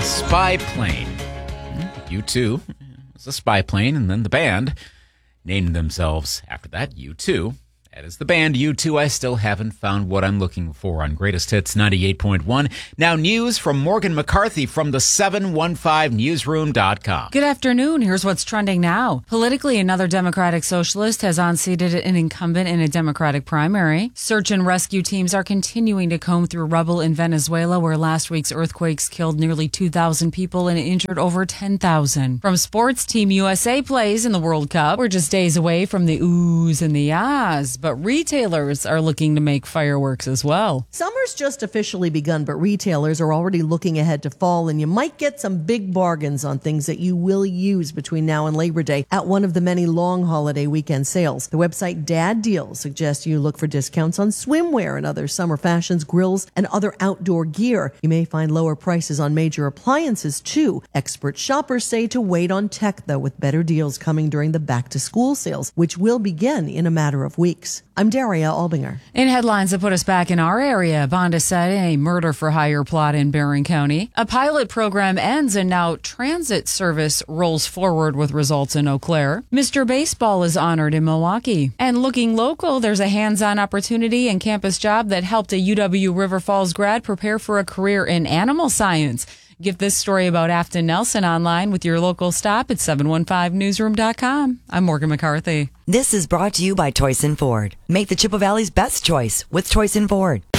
Spy Plane. U2 is a spy plane, and then the band named themselves after that, U2. That is the band U2. I still haven't found what I'm looking for on Greatest Hits 98.1. Now news from Morgan McCarthy from the 715newsroom.com. Good afternoon. Here's what's trending now. Politically, another Democratic socialist has unseated an incumbent in a Democratic primary. Search and rescue teams are continuing to comb through rubble in Venezuela, where last week's earthquakes killed nearly 2,000 people and injured over 10,000. From sports, Team USA plays in the World Cup. We're just days away from the oohs and the ahs, but retailers are looking to make fireworks as well. Summer's just officially begun, but retailers are already looking ahead to fall, and you might get some big bargains on things that you will use between now and Labor Day at one of the many long holiday weekend sales. The website Dad Deals suggests you look for discounts on swimwear and other summer fashions, grills, and other outdoor gear. You may find lower prices on major appliances, too. Expert shoppers say to wait on tech, though, with better deals coming during the back-to-school sales, which will begin in a matter of weeks. I'm Daria Albinger. In headlines that put us back in our area, Bonda said a murder-for-hire plot in Barron County. A pilot program ends and now transit service rolls forward with results in Eau Claire. Mr. Baseball is honored in Milwaukee. And looking local, there's a hands-on opportunity and campus job that helped a UW River Falls grad prepare for a career in animal science. Get this story about Afton Nelson online with your local stop at 715newsroom.com. I'm Morgan McCarthy. This is brought to you by Toyson Ford. Make the Chippewa Valley's best choice with Toyson Ford.